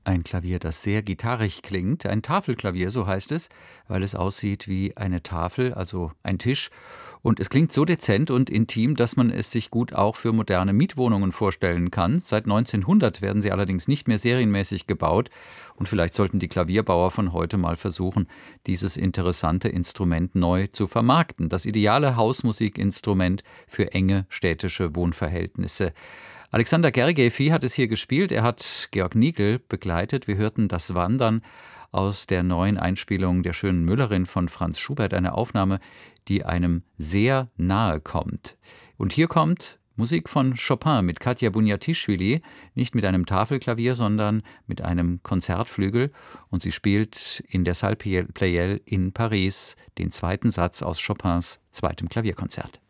Ein Klavier, das sehr gitarrig klingt, ein Tafelklavier, so heißt es, weil es aussieht wie eine Tafel, also ein Tisch. Und es klingt so dezent und intim, dass man es sich gut auch für moderne Mietwohnungen vorstellen kann. Seit 1900 werden sie allerdings nicht mehr serienmäßig gebaut. Und vielleicht sollten die Klavierbauer von heute mal versuchen, dieses interessante Instrument neu zu vermarkten. Das ideale Hausmusikinstrument für enge städtische Wohnverhältnisse. Alexander Gergiev hat es hier gespielt. Er hat Georg Nigel begleitet. Wir hörten das Wandern aus der neuen Einspielung der schönen Müllerin von Franz Schubert, eine Aufnahme, die einem sehr nahe kommt. Und hier kommt Musik von Chopin mit Katja Bunjatischvili, nicht mit einem Tafelklavier, sondern mit einem Konzertflügel. Und sie spielt in der Salle Pleyel in Paris den zweiten Satz aus Chopins zweitem Klavierkonzert.